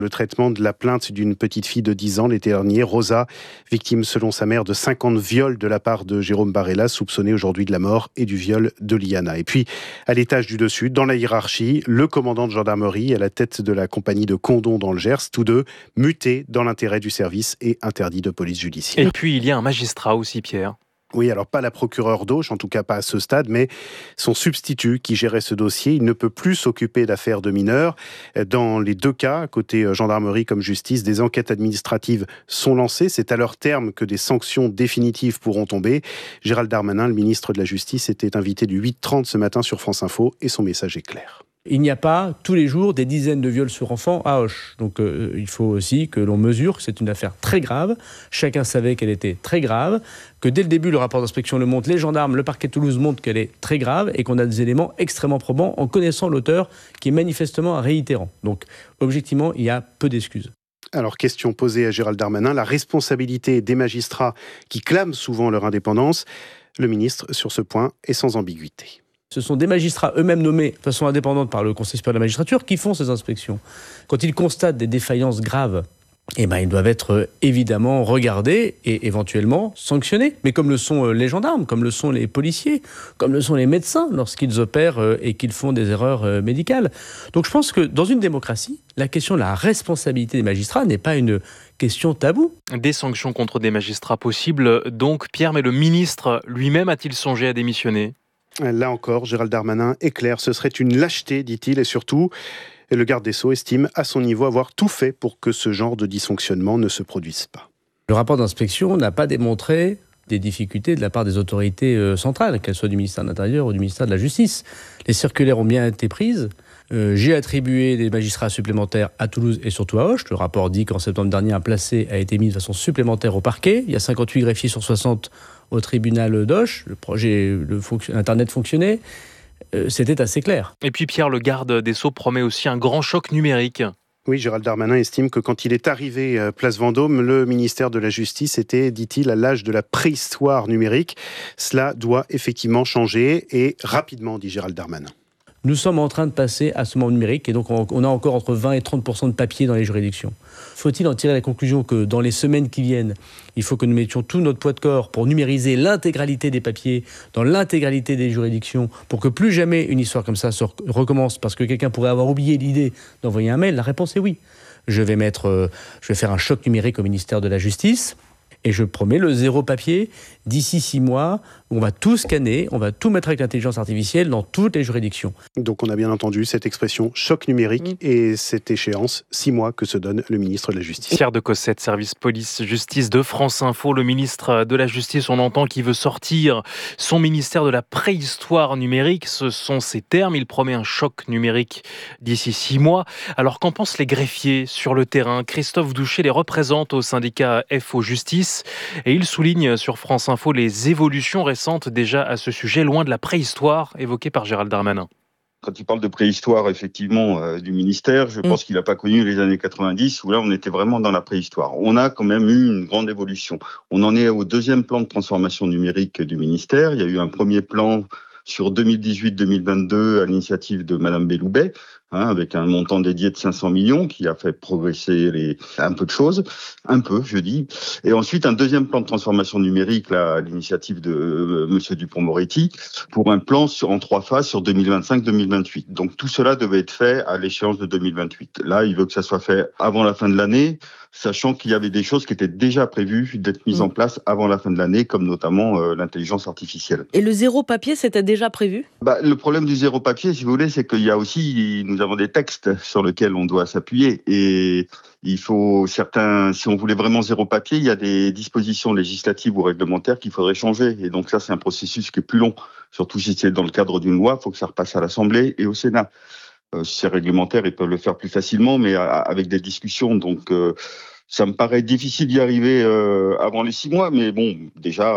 Le traitement de la plainte d'une petite fille de 10 ans l'été dernier, Rosa, victime selon sa mère de 50 viols de la part de Jérôme Barella, soupçonné aujourd'hui de la mort et du viol de Liana. Et puis, à l'étage du dessus, dans la hiérarchie, le commandant de gendarmerie à la tête de la compagnie de Condom dans le Gers, tous deux mutés dans l'intérêt du service et interdits de police judiciaire. Et puis, il y a un magistrat aussi, Pierre. Oui, alors pas la procureure d'Auch, en tout cas pas à ce stade, mais son substitut qui gérait ce dossier. Il ne peut plus s'occuper d'affaires de mineurs. Dans les deux cas, côté gendarmerie comme justice, des enquêtes administratives sont lancées. C'est à leur terme que des sanctions définitives pourront tomber. Gérald Darmanin, le ministre de la Justice, était invité du 8h30 ce matin sur France Info et son message est clair. Il n'y a pas tous les jours des dizaines de viols sur enfants à Auch. Donc il faut aussi que l'on mesure que c'est une affaire très grave. Chacun savait qu'elle était très grave, que dès le début le rapport d'inspection le montre, les gendarmes, le parquet de Toulouse montrent qu'elle est très grave et qu'on a des éléments extrêmement probants en connaissant l'auteur qui est manifestement un réitérant. Donc objectivement, il y a peu d'excuses. Alors, question posée à Gérald Darmanin, la responsabilité des magistrats qui clament souvent leur indépendance. Le ministre, sur ce point, est sans ambiguïté. Ce sont des magistrats eux-mêmes nommés de façon indépendante par le Conseil supérieur de la magistrature qui font ces inspections. Quand ils constatent des défaillances graves, ils doivent être évidemment regardés et éventuellement sanctionnés. Mais comme le sont les gendarmes, comme le sont les policiers, comme le sont les médecins lorsqu'ils opèrent et qu'ils font des erreurs médicales. Donc je pense que dans une démocratie, la question de la responsabilité des magistrats n'est pas une question taboue. Des sanctions contre des magistrats possibles, donc Pierre, mais le ministre lui-même a-t-il songé à démissionner ? Là encore, Gérald Darmanin est clair, ce serait une lâcheté, dit-il, et surtout, le garde des Sceaux estime à son niveau avoir tout fait pour que ce genre de dysfonctionnement ne se produise pas. Le rapport d'inspection n'a pas démontré des difficultés de la part des autorités centrales, qu'elles soient du ministère de l'Intérieur ou du ministère de la Justice. Les circulaires ont bien été prises. J'ai attribué des magistrats supplémentaires à Toulouse et surtout à Auch. Le rapport dit qu'en septembre dernier, un placé a été mis de façon supplémentaire au parquet. Il y a 58 greffiers sur 60 au tribunal d'Auch. Le projet Internet fonctionnait. C'était assez clair. Et puis Pierre, le garde des Sceaux promet aussi un grand choc numérique. Oui, Gérald Darmanin estime que quand il est arrivé place Vendôme, le ministère de la Justice était, dit-il, à l'âge de la préhistoire numérique. Cela doit effectivement changer et rapidement, dit Gérald Darmanin. Nous sommes en train de passer à ce moment numérique et donc on a encore entre 20 et 30% de papier dans les juridictions. Faut-il en tirer la conclusion que dans les semaines qui viennent, il faut que nous mettions tout notre poids de corps pour numériser l'intégralité des papiers dans l'intégralité des juridictions pour que plus jamais une histoire comme ça se recommence parce que quelqu'un pourrait avoir oublié l'idée d'envoyer un mail? La réponse est oui. Je vais faire un choc numérique au ministère de la Justice. Et je promets le zéro papier d'ici 6 mois. On va tout scanner, on va tout mettre avec l'intelligence artificielle dans toutes les juridictions. Donc on a bien entendu cette expression choc numérique et cette échéance, 6 mois que se donne le ministre de la Justice. Pierre de Cossette, service police-justice de France Info. Le ministre de la Justice, on entend qu'il veut sortir son ministère de la préhistoire numérique. Ce sont ses termes. Il promet un choc numérique d'ici 6 mois. Alors qu'en pensent les greffiers sur le terrain? Christophe Douchet les représente au syndicat FO Justice. Et il souligne sur France Info les évolutions récentes déjà à ce sujet, loin de la préhistoire évoquée par Gérald Darmanin. Quand il parle de préhistoire, effectivement, du ministère, je pense qu'il n'a pas connu les années 90, où là, on était vraiment dans la préhistoire. On a quand même eu une grande évolution. On en est au 2e plan de transformation numérique du ministère. Il y a eu un premier plan sur 2018-2022 à l'initiative de Madame Belloubet, avec un montant dédié de 500 millions qui a fait progresser un peu de choses, je dis. Et ensuite, un 2e plan de transformation numérique là, à l'initiative de Monsieur Dupond-Moretti pour un plan en 3 phases sur 2025-2028. Donc tout cela devait être fait à l'échéance de 2028. Là, il veut que ça soit fait avant la fin de l'année, sachant qu'il y avait des choses qui étaient déjà prévues d'être mises en place avant la fin de l'année, comme notamment l'intelligence artificielle. Et le zéro papier, c'était déjà prévu ? Le problème du zéro papier, si vous voulez, c'est qu'il y a aussi, nous avons des textes sur lesquels on doit s'appuyer. Et il faut si on voulait vraiment zéro papier, il y a des dispositions législatives ou réglementaires qu'il faudrait changer. Et donc ça, c'est un processus qui est plus long. Surtout si c'est dans le cadre d'une loi, il faut que ça repasse à l'Assemblée et au Sénat. Si c'est réglementaire, ils peuvent le faire plus facilement, mais avec des discussions. Donc, ça me paraît difficile d'y arriver avant les 6 mois, mais bon, déjà,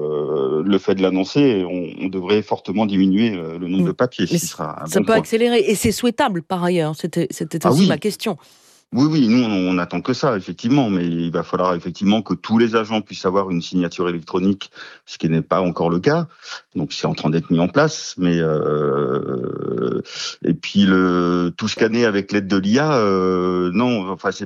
le fait de l'annoncer, on devrait fortement diminuer le nombre de papiers. Ça peut accélérer, et c'est souhaitable par ailleurs, c'était aussi ma question. Oui, nous, on n'attend que ça, effectivement, mais il va falloir effectivement que tous les agents puissent avoir une signature électronique, ce qui n'est pas encore le cas. Donc, c'est en train d'être mis en place, mais et puis tout scanner avec l'aide de l'IA, non, enfin, c'est